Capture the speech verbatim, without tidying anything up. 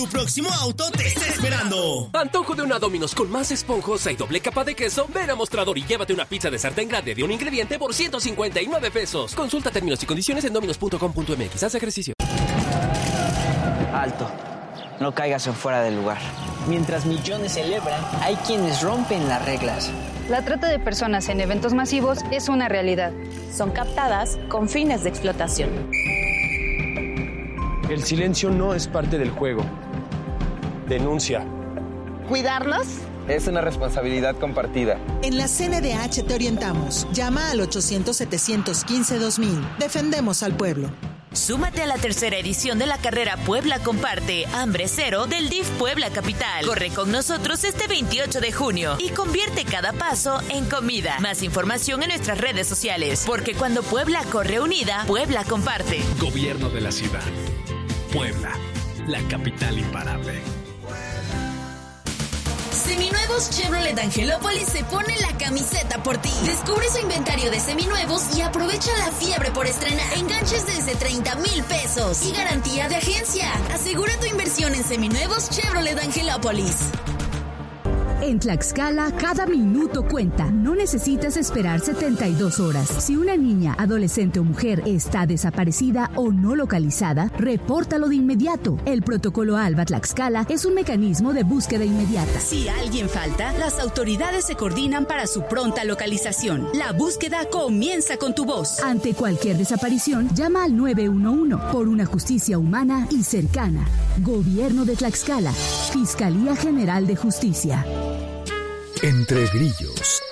Tu próximo auto te está esperando. Antojo de una Domino's con más esponjosa y doble capa de queso. Ven a Mostrador y llévate una pizza de sartén grande de un ingrediente por ciento cincuenta y nueve pesos. Consulta términos y condiciones en dominos punto com punto m x. Haz ejercicio. Alto. No caigas en fuera del lugar. Mientras millones celebran, hay quienes rompen las reglas. La trata de personas en eventos masivos es una realidad. Son captadas con fines de explotación. El silencio no es parte del juego. Denuncia. ¿Cuidarnos? Es una responsabilidad compartida. En la C N D H te orientamos. Llama al ochocientos, setecientos quince, dos mil. Defendemos al pueblo. Súmate a la tercera edición de la carrera Puebla Comparte Hambre Cero del D I F Puebla Capital. Corre con nosotros este veintiocho de junio y convierte cada paso en comida. Más información en nuestras redes sociales, porque cuando Puebla corre unida, Puebla comparte. Gobierno de la ciudad. Puebla, la capital imparable. Seminuevos Chevrolet Angelópolis se pone la camiseta por ti. Descubre su inventario de seminuevos y aprovecha la fiebre por estrenar. Enganches desde treinta mil pesos y garantía de agencia. Asegura tu inversión en seminuevos Chevrolet Angelópolis. En Tlaxcala, cada minuto cuenta. No necesitas esperar setenta y dos horas. Si una niña, adolescente o mujer está desaparecida o no localizada, repórtalo de inmediato. El protocolo ALBA Tlaxcala es un mecanismo de búsqueda inmediata. Si alguien falta, las autoridades se coordinan para su pronta localización. La búsqueda comienza con tu voz. Ante cualquier desaparición, llama al nueve uno uno por una justicia humana y cercana. Gobierno de Tlaxcala. Fiscalía General de Justicia. Entre grillos,